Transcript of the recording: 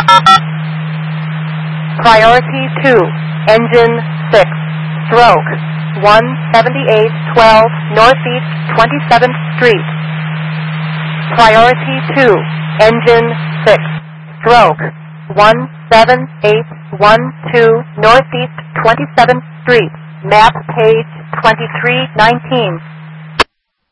Priority 2, engine 6, stroke 17812 Northeast 27th Street. Priority 2, engine 6, stroke 17812 Northeast 27th Street, map page 2319.